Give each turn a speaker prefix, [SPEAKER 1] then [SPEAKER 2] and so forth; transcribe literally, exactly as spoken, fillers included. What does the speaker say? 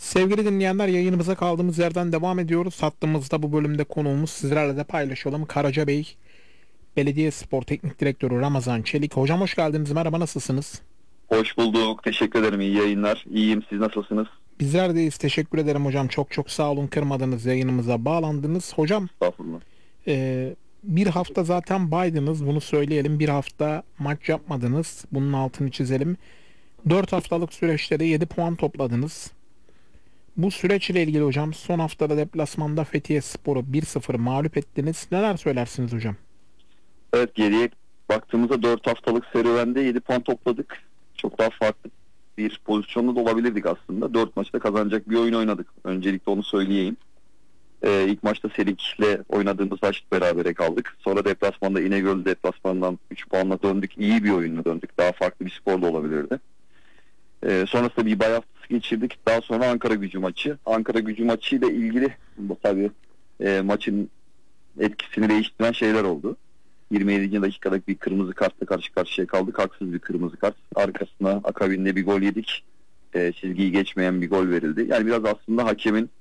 [SPEAKER 1] Sevgili dinleyenler, yayınımıza kaldığımız yerden devam ediyoruz. Hattımızda bu bölümde konuğumuz, sizlerle de paylaşalım, Karacabey Belediyespor Teknik Direktörü Ramazan Çelik. Hocam hoş geldiniz. Merhaba, nasılsınız?
[SPEAKER 2] Hoş bulduk. Teşekkür ederim. İyi yayınlar. İyiyim. Siz nasılsınız?
[SPEAKER 1] Bizler deyiz. Teşekkür ederim hocam. Çok çok sağ olun, kırmadınız, yayınımıza bağlandınız. Hocam
[SPEAKER 2] Estağfurullah.
[SPEAKER 1] e, bir hafta zaten baydınız. Bunu söyleyelim. Bir hafta maç yapmadınız. Bunun altını çizelim. Dört haftalık süreçte de yedi puan topladınız. Bu süreç ile ilgili hocam, son haftada deplasmanda Fethiyespor'u bir sıfır mağlup ettiniz. Neler söylersiniz hocam?
[SPEAKER 2] Evet, geriye baktığımızda dört haftalık serüvende yedi puan topladık. Çok daha farklı bir pozisyonda da olabilirdik aslında. Dört maçta kazanacak bir oyun oynadık. Öncelikle onu söyleyeyim. Ee, ilk maçta Selik'le oynadığımız maç berabere kaldık. Sonra deplasmanda İnegöl deplasmandan üç puanla döndük. İyi bir oyunla döndük. Daha farklı bir skor da olabilirdi. Ee, sonrasında bir bay haftası geçirdik. Daha sonra Ankara Gücü maçı. Ankara Gücü maçı ile ilgili bu tabii e, maçın etkisini değiştiren şeyler oldu. yirmi yedinci dakikadaki bir kırmızı kartla karşı karşıya kaldık. Haksız bir kırmızı kart. Arkasına akabinde bir gol yedik. E, çizgiyi geçmeyen bir gol verildi. Yani biraz aslında hakemin